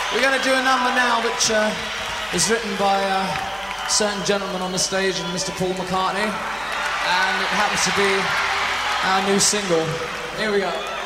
We're going to do a number now which is written by a certain gentleman on the stage, Mr. Paul McCartney, and it happens to be our new single. Here we go.